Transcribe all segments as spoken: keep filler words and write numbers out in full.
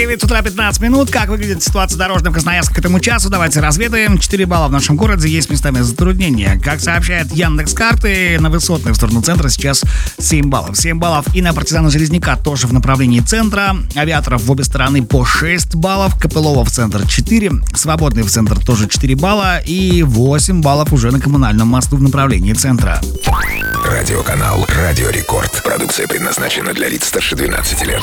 девять утра пятнадцать минут. Как выглядит ситуация дорожная в Красноярске к этому часу? Давайте разведаем. четыре балла в нашем городе, есть местами затруднения. Как сообщает Яндекс.Карты, на Высотной в сторону центра сейчас семь баллов. семь баллов и на Партизана Железняка тоже в направлении центра. Авиаторов в обе стороны по шесть баллов. Копылова в центр четыре. Свободный в центр тоже четыре балла. И восемь баллов уже на Коммунальном мосту в направлении центра. Радиоканал «Радио Рекорд». Продукция предназначена для лиц старше двенадцати лет.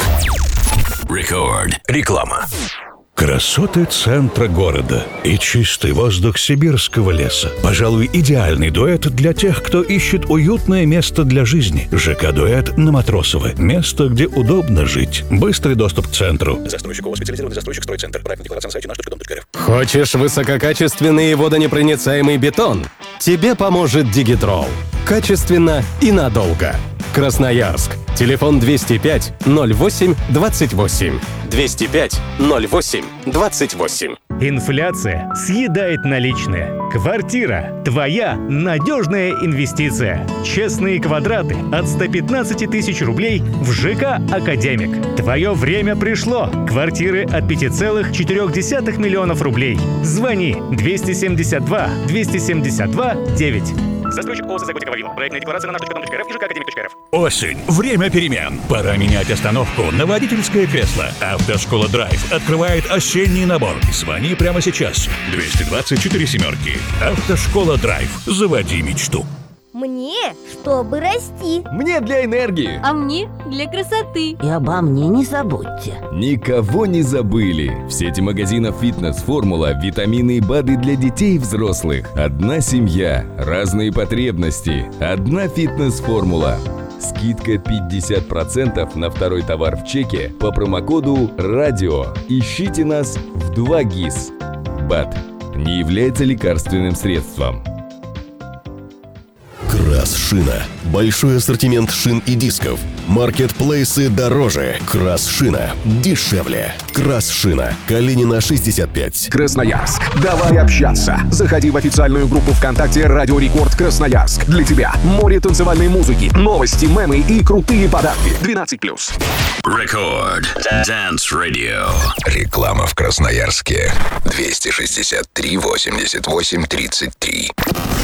Рекорд. Реклама. Красоты центра города и чистый воздух сибирского леса. Пожалуй, идеальный дуэт для тех, кто ищет уютное место для жизни. ЖК-дуэт на Матросова. Место, где удобно жить. Быстрый доступ к центру. Застройщик ООО «Специализированный застройщик Стройцентр». Проектная декларация на сайте наш точка дом точка эр эф. Хочешь высококачественный и водонепроницаемый бетон? Тебе поможет Дигитрол. Качественно и надолго. Красноярск. Телефон двести пять ноль восемь двадцать восемь. двести пять ноль восемь двадцать восемь. Инфляция съедает наличные. Квартира – твоя надежная инвестиция. Честные квадраты от ста пятнадцати тысяч рублей в ЖК «Академик». Твое время пришло. Квартиры от пяти целых четырёх десятых миллионов рублей. Звони двести семьдесят два двести семьдесят два девять. Застройщик ООО «Заготик Вавилов». Проектная декларация на наш точка дом точка эр эф и ЖК «Академик» точка эр эф. Осень. Время перемен. Пора менять остановку на водительское кресло. Автошкола «Драйв» открывает осенний набор. Звони прямо сейчас. двести двадцать четыре семерки. Автошкола «Драйв». Заводи мечту. Мне, чтобы расти. Мне для энергии. А мне для красоты. И обо мне не забудьте. Никого не забыли. В сети магазинов «Фитнес-формула» витамины и БАДы для детей и взрослых. Одна семья, разные потребности. Одна «Фитнес-формула». Скидка пятьдесят процентов на второй товар в чеке по промокоду «Радио». Ищите нас в два ГИС. БАД не является лекарственным средством. Красшина. Большой ассортимент шин и дисков. Маркетплейсы дороже. Красшина. Дешевле. Красшина. Калинина, шестьдесят пять. Красноярск. Давай общаться. Заходи в официальную группу ВКонтакте «Радио Рекорд Красноярск». Для тебя море танцевальной музыки, новости, мемы и крутые подарки. двенадцать плюс. Рекорд. Dance Radio. Реклама в Красноярске. двести шестьдесят три восемьдесят восемь тридцать три.